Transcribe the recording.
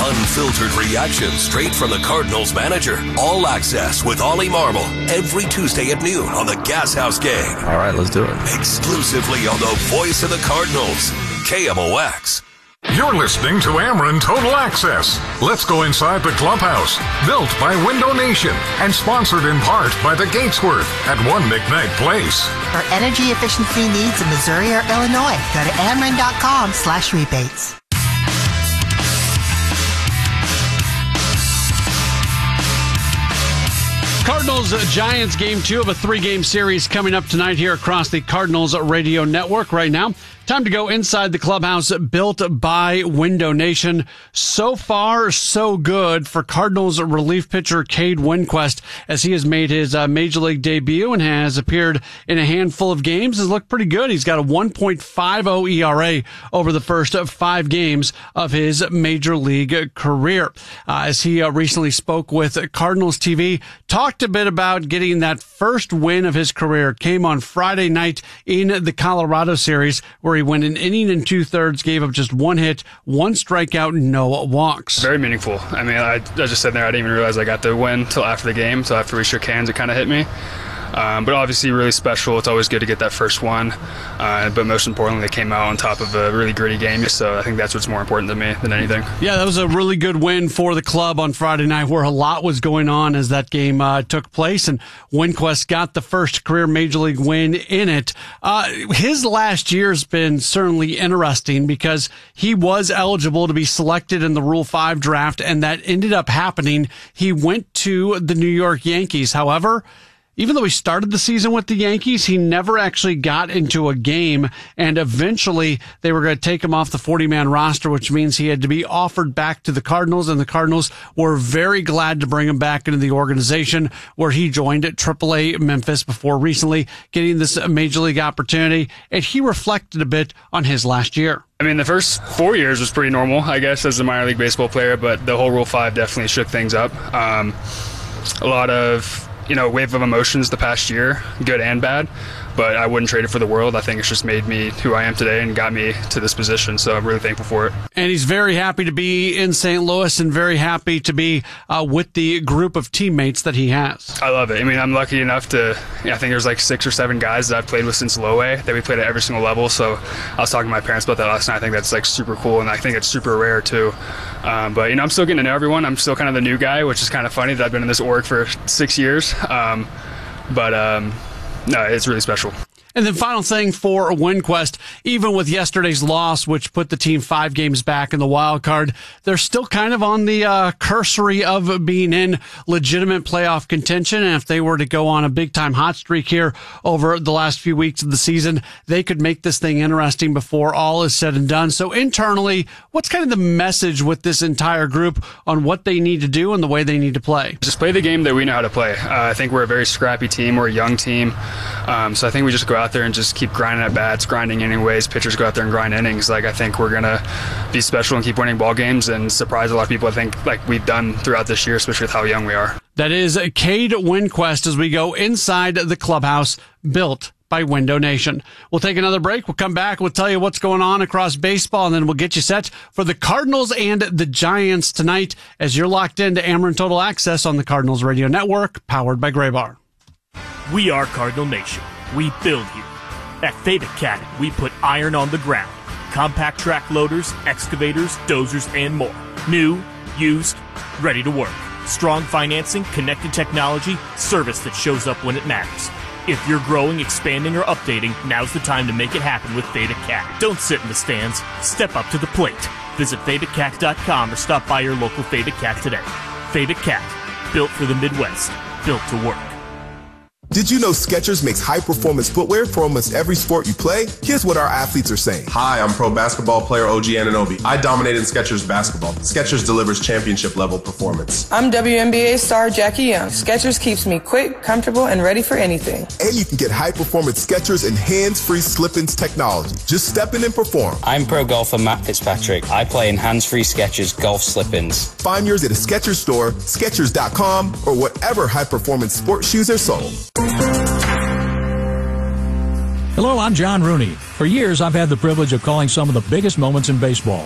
Unfiltered reaction straight from the Cardinals manager. All access with Ollie Marmol every Tuesday at noon on the Gas House Gang. All right, let's do it. Exclusively on the voice of the Cardinals, KMOX. You're listening to Ameren Total Access. Let's go inside the clubhouse. Built by Window Nation and sponsored in part by the Gatesworth at One McKnight Place. For energy efficiency needs in Missouri or Illinois, go to Ameren.com/rebates. Cardinals-Giants Game 2 of a 3-game series coming up tonight here across the Cardinals Radio Network. Right now, time to go inside the clubhouse built by Window Nation. So far, so good for Cardinals relief pitcher Cade Winquist as he has made his Major League debut and has appeared in a handful of games. Has looked pretty good. He's got a 1.50 ERA over the first 5 games of his Major League career. As he recently spoke with Cardinals TV, talked a bit about getting that first win of his career. Came on Friday night in the Colorado series where he went an inning and 2/3, gave up just 1 hit, 1 strikeout, no walks. Very meaningful. I mean, I just sat there. I didn't even realize I got the win until after the game. So after we shook hands, it kind of hit me. But obviously really special. It's always good to get that first one. But most importantly, they came out on top of a really gritty game. So I think that's what's more important to me than anything. Yeah, that was a really good win for the club on Friday night where a lot was going on as that game took place. And Winquist got the first career Major League win in it. His last year's been certainly interesting because he was eligible to be selected in the Rule 5 draft, and that ended up happening. He went to the New York Yankees. However, even though he started the season with the Yankees, he never actually got into a game, and eventually they were going to take him off the 40-man roster, which means he had to be offered back to the Cardinals, and the Cardinals were very glad to bring him back into the organization where he joined at AAA Memphis before recently getting this Major League opportunity, and he reflected a bit on his last year. I mean, the first 4 years was pretty normal, I guess, as a minor league baseball player, but the whole Rule 5 definitely shook things up. A lot of wave of emotions the past year, good and bad, but I wouldn't trade it for the world. I think it's just made me who I am today and got me to this position, so I'm really thankful for it. And he's very happy to be in St. Louis and very happy to be with the group of teammates that he has. I love it. I mean, I'm lucky enough to, I think there's like 6 or 7 guys that I've played with since low A that we played at every single level, so I was talking to my parents about that last night. I think that's like super cool, and I think it's super rare too. But, I'm still getting to know everyone. I'm still kind of the new guy, which is kind of funny that I've been in this org for 6 years. No, it's really special. And then final thing for Winquist, even with yesterday's loss, which put the team 5 games back in the wild card, they're still kind of on the cursory of being in legitimate playoff contention. And if they were to go on a big-time hot streak here over the last few weeks of the season, they could make this thing interesting before all is said and done. So internally, what's kind of the message with this entire group on what they need to do and the way they need to play? Just play the game that we know how to play. I think we're a very scrappy team. We're a young team. So I think we just go out there and just keep grinding at bats, grinding anyways. Pitchers go out there and grind innings. I think we're going to be special and keep winning ball games and surprise a lot of people, I think, like we've done throughout this year, especially with how young we are. That is Cade Winquist as we go inside the clubhouse built by Window Nation. We'll take another break. We'll come back. We'll tell you what's going on across baseball, and then we'll get you set for the Cardinals and the Giants tonight as you're locked into Ameren Total Access on the Cardinals Radio Network, powered by Graybar. We are Cardinal Nation. We build here. At Fabic Cat, we put iron on the ground. Compact track loaders, excavators, dozers, and more. New, used, ready to work. Strong financing, connected technology, service that shows up when it matters. If you're growing, expanding, or updating, now's the time to make it happen with Fabic Cat. Don't sit in the stands. Step up to the plate. Visit FabicCat.com or stop by your local Fabic Cat today. Fabic Cat, built for the Midwest, built to work. Did you know Skechers makes high-performance footwear for almost every sport you play? Here's what our athletes are saying. Hi, I'm pro basketball player OG Anunoby. I dominated Skechers basketball. Skechers delivers championship-level performance. I'm WNBA star Jackie Young. Skechers keeps me quick, comfortable, and ready for anything. And you can get high-performance Skechers and hands-free slip-ins technology. Just step in and perform. I'm pro golfer Matt Fitzpatrick. I play in hands-free Skechers golf slip-ins. Find yours at a Skechers store, Skechers.com, or whatever high-performance sports shoes are sold. Hello, I'm John Rooney. For years, I've had the privilege of calling some of the biggest moments in baseball.